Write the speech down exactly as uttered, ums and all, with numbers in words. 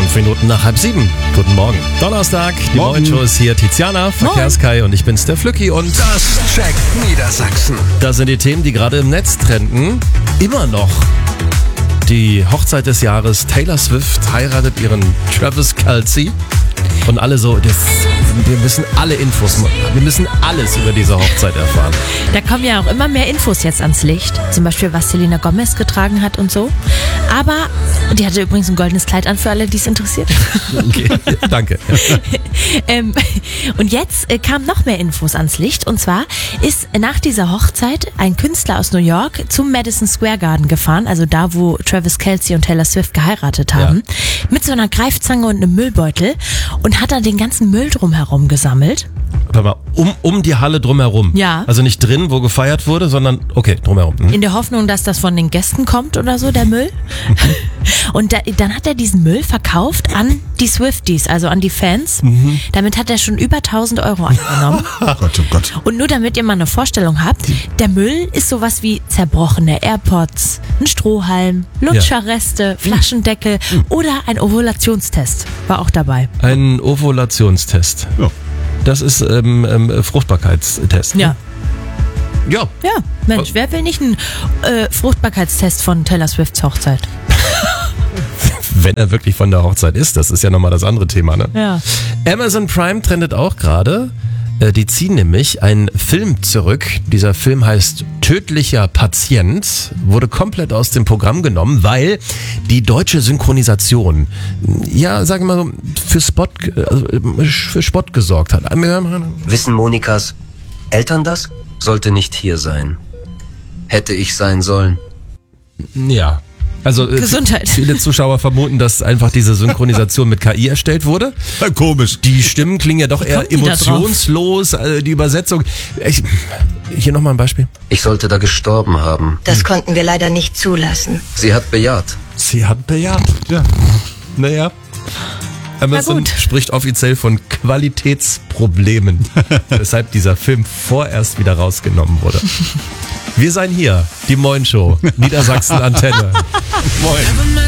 Fünf Minuten nach halb sieben. Guten Morgen. Donnerstag, die Morgenshow ist hier. Tiziana, Verkehrskai und ich bin's, der Flücki. Und das checkt Niedersachsen. das sind die Themen, die gerade im Netz trenden. Immer noch die Hochzeit des Jahres. Taylor Swift heiratet ihren Travis Kelce. Und alle so, das, wir müssen alle Infos, wir müssen alles über diese Hochzeit erfahren. Da kommen ja auch immer mehr Infos jetzt ans Licht. Zum Beispiel, was Selena Gomez getragen hat und so. Aber die hatte übrigens ein goldenes Kleid an für alle, die es interessiert. Okay, danke. Ja. ähm, und jetzt äh, kamen noch mehr Infos ans Licht. Und zwar ist nach dieser Hochzeit ein Künstler aus New York zum Madison Square Garden gefahren, also da, wo Travis Kelce und Taylor Swift geheiratet haben, ja. mit so einer Greifzange und einem Müllbeutel und hat dann den ganzen Müll drumherum gesammelt. Warte mal, um, um die Halle drumherum? Ja. Also nicht drin, wo gefeiert wurde, sondern, okay, drumherum. Mhm. In der Hoffnung, dass das von den Gästen kommt oder so, der Müll. Und da, dann hat er diesen Müll verkauft an die Swifties, also an die Fans. Mhm. Damit hat er schon über tausend Euro eingenommen. Oh Gott, oh Gott. Und nur damit ihr mal eine Vorstellung habt, der Müll ist sowas wie zerbrochene AirPods, ein Strohhalm, Lutscherreste, ja. Flaschendeckel mhm. oder ein Ovulationstest war auch dabei. Ein Ovulationstest. Ja. Das ist ähm, ähm, Fruchtbarkeitstest. Ja. Ne? Ja. Ja, Mensch, wer will nicht einen äh, Fruchtbarkeitstest von Taylor Swifts Hochzeit? Wenn er wirklich von der Hochzeit ist, das ist ja nochmal das andere Thema, ne? Ja. Amazon Prime trendet auch gerade. Äh, die ziehen nämlich einen Film zurück. Dieser Film heißt Tödlicher Patient, wurde komplett aus dem Programm genommen, weil die deutsche Synchronisation, ja, sagen wir mal so, für Spot, also für Spott gesorgt hat. Wissen Monikas Eltern das? Sollte nicht hier sein. Hätte ich sein sollen. Ja. Also Gesundheit. Viele Zuschauer vermuten, dass einfach diese Synchronisation mit K I erstellt wurde. Ja, komisch. Die Stimmen klingen ja doch eher emotionslos. Also die Übersetzung. Ich, hier nochmal ein Beispiel. Ich sollte da gestorben haben. Das konnten wir leider nicht zulassen. Sie hat bejaht. Sie hat bejaht. Ja. Naja. Amazon spricht offiziell von Qualitätsproblemen, weshalb dieser Film vorerst wieder rausgenommen wurde. Wir seien hier, die Morgenshow, Niedersachsen Antenne. Moin.